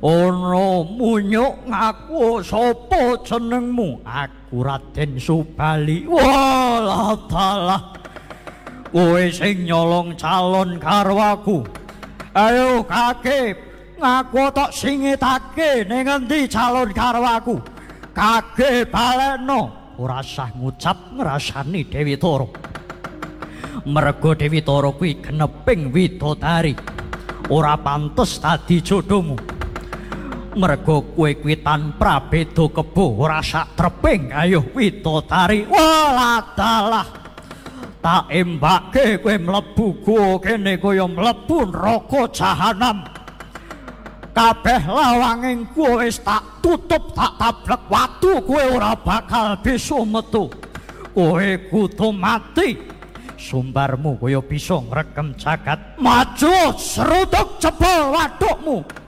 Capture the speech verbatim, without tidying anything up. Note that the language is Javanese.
Ono munyuk ngaku sapa jenengmu? Aku Raden Subali. Walah dalah. Kowe sing nyolong calon garwaku. Ayo Kakek, ngaku tok singitake ning endi calon garwaku. Kakek baleno. Ora sah ngucap ngrasani Dewi Tara. Mergo Dewi Tara kuwi geneping widodari. Ora pantes dadi jodohmu. Mergo kowe kuwi tanpa beda kebo ora sak treping ayo widodari. Walah dalah. Tak embake kowe mlebu gua kene kaya mlebu neraka jahanam. Kabeh lawanging gua wis tak tutup tak tablek watu kowe ora bakal bisa metu. Kowe kudu mati. Sumbarmu kaya bisa ngregem jagat. Maju seruduk jebol wadukmu.